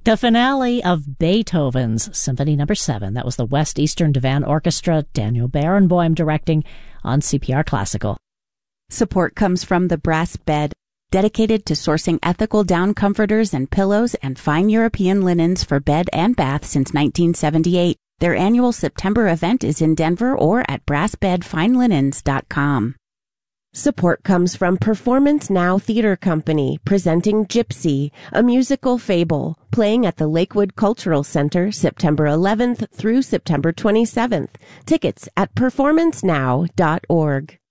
The finale of Beethoven's Symphony No. 7. That was the West Eastern Divan Orchestra, Daniel Barenboim directing on CPR Classical. Support comes from the Brass Bed, dedicated to sourcing ethical down comforters and pillows and fine European linens for bed and bath since 1978. Their annual September event is in Denver or at brassbedfinelinens.com. Support comes from Performance Now Theater Company, presenting Gypsy, a musical fable, playing at the Lakewood Cultural Center September 11th through September 27th. Tickets at performancenow.org.